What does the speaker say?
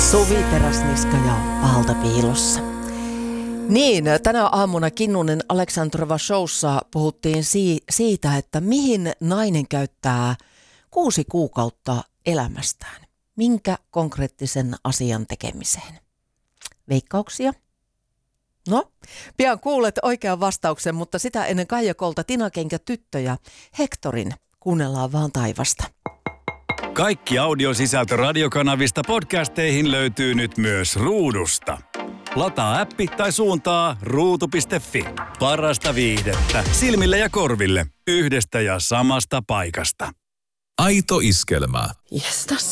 Suvi Teräsniska ja Aaltopiilossa. Niin, tänä aamuna Kinnunen Aleksandrova showssa puhuttiin siitä, että mihin nainen käyttää 6 kuukautta elämästään. Minkä konkreettisen asian tekemiseen? Veikkauksia? No, pian kuulet oikean vastauksen, mutta sitä ennen Kaija Kolta, Tina Kenkä Tyttö ja Hektorin. Kuunnellaan vaan taivasta. Kaikki audiosisältö radiokanavista podcasteihin löytyy nyt myös Ruudusta. Lataa appi tai suuntaa ruutu.fi. Parasta viihdettä silmille ja korville yhdestä ja samasta paikasta. Aito iskelmä. Jestas.